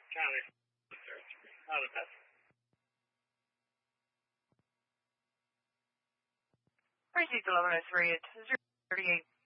County. Not a bad. Received 1103 at 038.